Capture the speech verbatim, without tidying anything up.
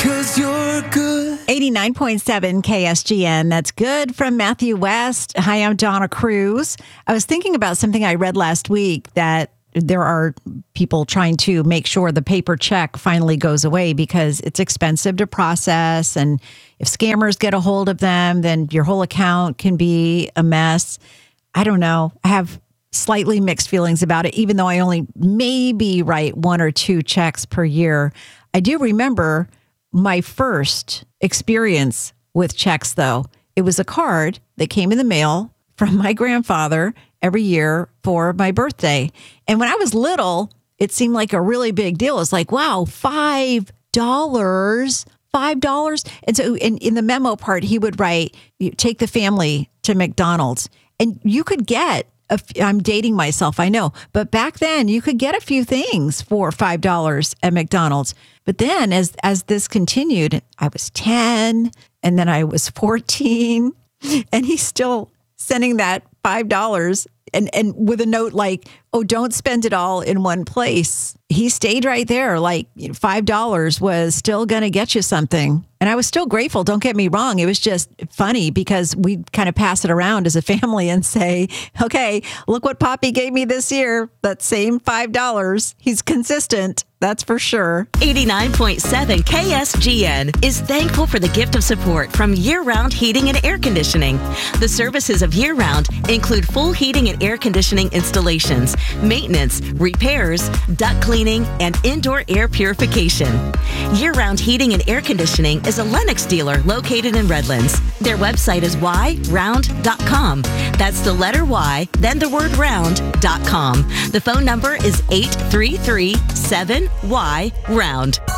'cause you're good. eighty-nine point seven K S G N. That's good from Matthew West. Hi, I'm Donna Cruz. I was thinking about something I read last week that there are people trying to make sure the paper check finally goes away because it's expensive to process. And if scammers get a hold of them, then your whole account can be a mess. I don't know. I have slightly mixed feelings about it, even though I only maybe write one or two checks per year. I do remember my first experience with checks, though. It was a card that came in the mail from my grandfather every year for my birthday. And when I was little, it seemed like a really big deal. It's like, wow, five dollars, five dollars. And so in, in the memo part, he would write, you take the family to McDonald's. And you could get, a, I'm dating myself, I know. But back then, you could get a few things for five dollars at McDonald's. But then as as this continued, I was ten, and then I was fourteen, and he's still sending that five dollars and, and with a note like, oh, don't spend it all in one place. He stayed right there. Like five dollars was still going to get you something. And I was still grateful. Don't get me wrong. It was just funny because we kind of pass it around as a family and say, okay, look what Poppy gave me this year. That same five dollars. He's consistent. That's for sure. eighty-nine point seven K S G N is thankful for the gift of support from Year Round Heating and Air Conditioning. The services of Year Round include full heating and air conditioning installations, maintenance, repairs, duct cleaning, and indoor air purification. Year Round Heating and Air Conditioning is a Lennox dealer located in Redlands. Their website is y round dot com. That's the letter Y, then the word round dot com. The phone number is eight three three seven Y round.